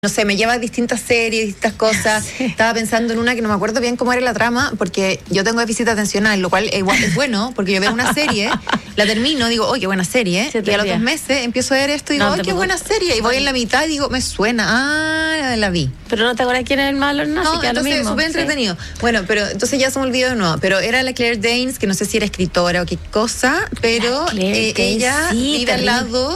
No sé, me lleva a distintas series, distintas cosas. Sí. Estaba pensando en una que no me acuerdo bien cómo era la trama, porque yo tengo déficit atencional, lo cual igual es bueno, porque yo veo una serie, la termino, digo, oh, qué buena serie, y a los 2 meses empiezo a ver esto y digo, oh, qué buena serie, y voy en la mitad y digo, me suena, la vi. Pero no te acuerdas quién es el malo, no, No, entonces súper entretenido. Bueno, pero entonces ya se me olvidó de nuevo, pero era la Claire Danes, que no sé si era escritora o qué cosa, pero ella vive al lado